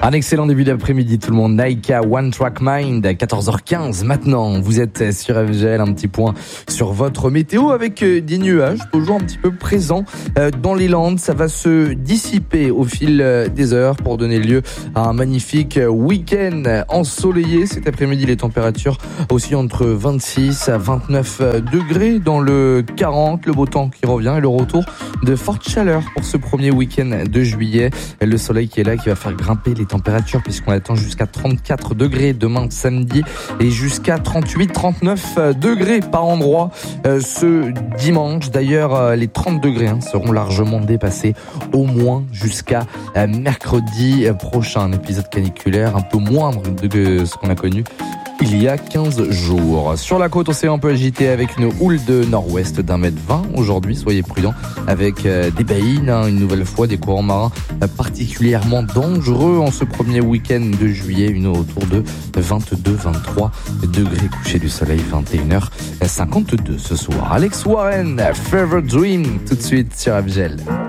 Un excellent début d'après-midi tout le monde. Naika, One Track Mind, 14h15 maintenant. Vous êtes sur FGL, un petit point sur votre météo avec des nuages toujours un petit peu présents dans les Landes. Ça va se dissiper au fil des heures pour donner lieu à un magnifique week-end ensoleillé. Cet après-midi, les températures aussi entre 26 à 29 degrés dans le 40. Le beau temps qui revient et le retour de forte chaleur pour ce premier week-end de juillet. Le soleil qui est là, qui va faire grimper les températures puisqu'on attend jusqu'à 34 degrés demain samedi et jusqu'à 38-39 degrés par endroit ce dimanche. D'ailleurs, les 30 degrés seront largement dépassés au moins jusqu'à mercredi prochain. Un épisode caniculaire un peu moindre que ce qu'on a connu il y a 15 jours. Sur la côte, océan un peu agité avec une houle de nord-ouest d'1,20 m aujourd'hui. Soyez prudents avec des baïnes, une nouvelle fois, des courants marins particulièrement dangereux en ce premier week-end de juillet. Une eau autour de 22-23 degrés, coucher du soleil 21h52 ce soir. Alex Warren, Fever Dream, tout de suite sur Abgel.